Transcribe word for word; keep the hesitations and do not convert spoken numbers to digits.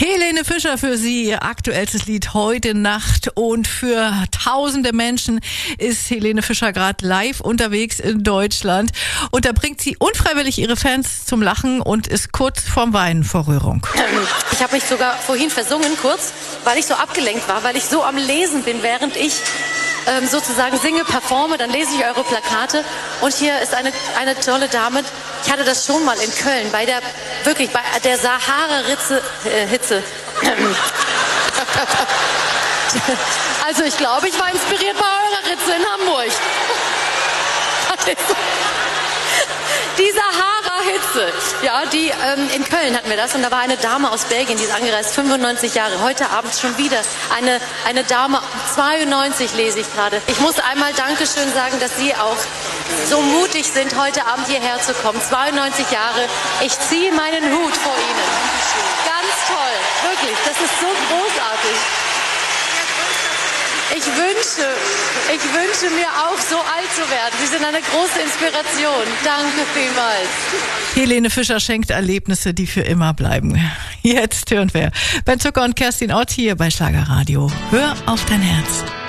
Helene Fischer für Sie, ihr aktuellstes Lied Heute Nacht. Und für tausende Menschen ist Helene Fischer gerade live unterwegs in Deutschland. Und da bringt sie unfreiwillig ihre Fans zum Lachen und ist kurz vorm Weinen vor Rührung. Ich habe mich sogar vorhin versungen kurz, weil ich so abgelenkt war, weil ich so am Lesen bin, während ich ähm, sozusagen singe, performe. Dann lese ich eure Plakate. Und hier ist eine, eine tolle Dame. Ich hatte das schon mal in Köln, bei der, wirklich, bei der Sahara-Hitze. Äh, Hitze. Also ich glaube, ich war inspiriert bei eurer Ritze in Hamburg. Die Sahara-Hitze, ja, die ähm, in Köln hatten wir das und da war eine Dame aus Belgien, die ist angereist, fünfundneunzig Jahre, heute Abend schon wieder eine, eine Dame, zweiundneunzig lese ich gerade. Ich muss einmal Dankeschön sagen, dass Sie auch so mutig sind, heute Abend hierher zu kommen, zweiundneunzig Jahre, ich ziehe meinen Hut vor Ihnen. Ganz toll, wirklich, das ist so großartig. Ich wünsche, ich wünsche mir auch so alt zu werden. Sie sind eine große Inspiration. Danke vielmals. Helene Fischer schenkt Erlebnisse, die für immer bleiben. Jetzt hören wir Ben Zucker und Kerstin Ott hier bei Schlagerradio. Hör auf dein Herz.